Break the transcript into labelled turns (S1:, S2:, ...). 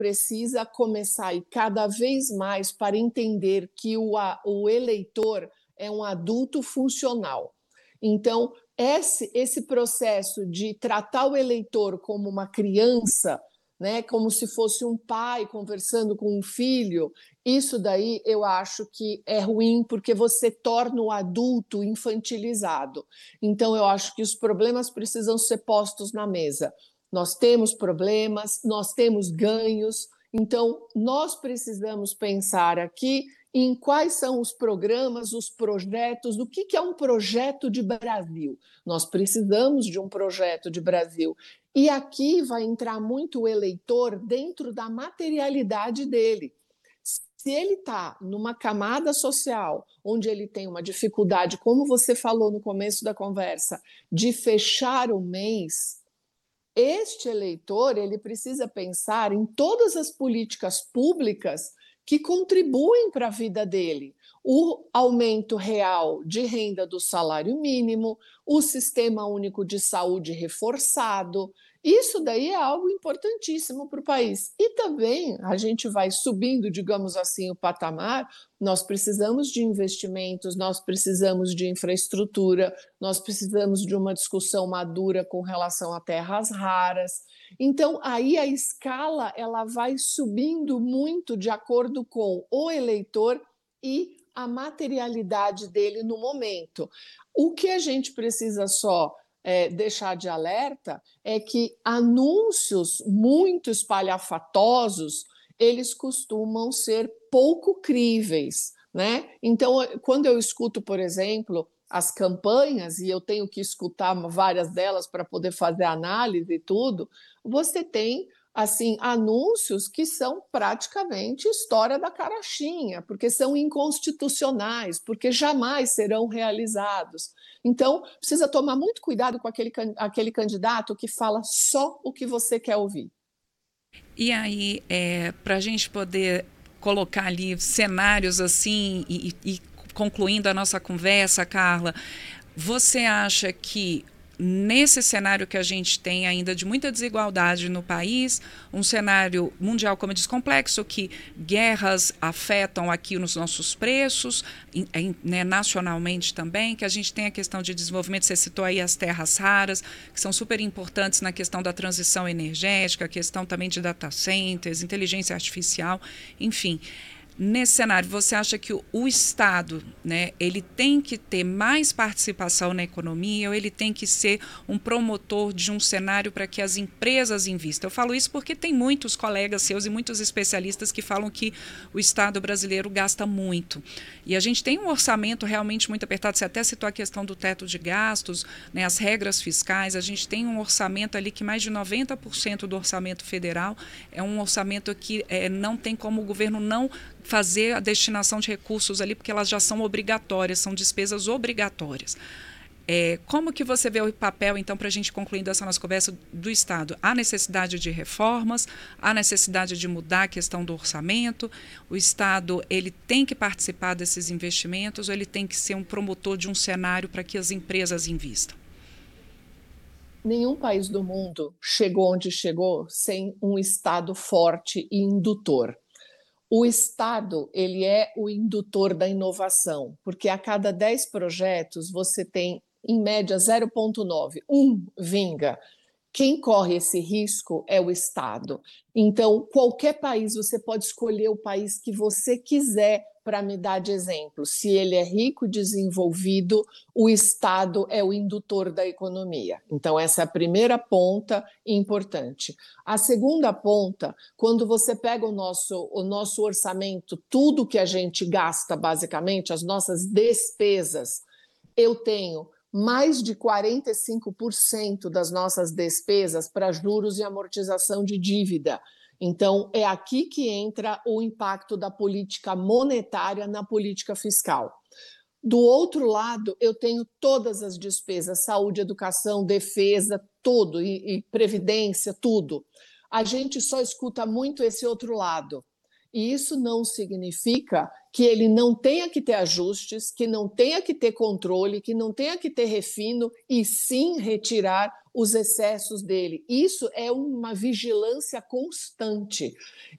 S1: precisa começar a ir cada vez mais para entender que o eleitor é um adulto funcional. Então, esse processo de tratar o eleitor como uma criança, né, como se fosse um pai conversando com um filho, isso daí eu acho que é ruim, porque você torna o adulto infantilizado. Então, eu acho que os problemas precisam ser postos na mesa. Nós temos problemas, nós temos ganhos, então nós precisamos pensar aqui em quais são os programas, os projetos, o que é um projeto de Brasil. Nós precisamos de um projeto de Brasil. E aqui vai entrar muito o eleitor dentro da materialidade dele. Se ele está numa camada social onde ele tem uma dificuldade, como você falou no começo da conversa, de fechar o mês, este eleitor ele precisa pensar em todas as políticas públicas que contribuem para a vida dele. O aumento real de renda do salário mínimo, o sistema único de saúde reforçado, isso daí é algo importantíssimo para o país. E também a gente vai subindo, digamos assim, o patamar, nós precisamos de investimentos, nós precisamos de infraestrutura, nós precisamos de uma discussão madura com relação a terras raras. Então, aí a escala ela vai subindo muito de acordo com o eleitor e a materialidade dele no momento. O que a gente precisa só deixar de alerta é que anúncios muito espalhafatosos, eles costumam ser pouco críveis, né? Então, quando eu escuto, por exemplo, as campanhas, e eu tenho que escutar várias delas para poder fazer análise e tudo, você tem assim anúncios que são praticamente história da carochinha, porque são inconstitucionais, porque jamais serão realizados. Então, precisa tomar muito cuidado com aquele candidato que fala só o que você quer ouvir.
S2: E aí, para a gente poder colocar ali cenários assim e concluindo a nossa conversa, Carla, você acha que nesse cenário que a gente tem ainda de muita desigualdade no país, um cenário mundial, como diz, complexo, que guerras afetam aqui nos nossos preços, né, nacionalmente também, que a gente tem a questão de desenvolvimento, você citou aí as terras raras, que são super importantes na questão da transição energética, a questão também de data centers, inteligência artificial, enfim. Nesse cenário, você acha que o Estado, né, ele tem que ter mais participação na economia ou ele tem que ser um promotor de um cenário para que as empresas invistam? Eu falo isso porque tem muitos colegas seus e muitos especialistas que falam que o Estado brasileiro gasta muito. E a gente tem um orçamento realmente muito apertado. Você até citou a questão do teto de gastos, né, as regras fiscais. A gente tem um orçamento ali que mais de 90% do orçamento federal é um orçamento que não tem como o governo não fazer a destinação de recursos ali, porque elas já são obrigatórias, são despesas obrigatórias. Como que você vê o papel, então, para a gente concluindo essa nossa conversa, do Estado? Há necessidade de reformas, há necessidade de mudar a questão do orçamento, o Estado ele tem que participar desses investimentos ou ele tem que ser um promotor de um cenário para que as empresas invistam?
S1: Nenhum país do mundo chegou onde chegou sem um Estado forte e indutor. O Estado ele é o indutor da inovação, porque a cada 10 projetos você tem, em média, 0,9. Vinga. Quem corre esse risco é o Estado. Então, qualquer país, você pode escolher o país que você quiser para me dar de exemplo. Se ele é rico e desenvolvido, o Estado é o indutor da economia. Então, essa é a primeira ponta importante. A segunda ponta, quando você pega o nosso orçamento, tudo que a gente gasta, basicamente, as nossas despesas, eu tenho mais de 45% das nossas despesas para juros e amortização de dívida. Então, é aqui que entra o impacto da política monetária na política fiscal. Do outro lado, eu tenho todas as despesas, saúde, educação, defesa, tudo, e previdência, tudo. A gente só escuta muito esse outro lado. E isso não significa que ele não tenha que ter ajustes, que não tenha que ter controle, que não tenha que ter refino, e sim retirar os excessos dele. Isso é uma vigilância constante.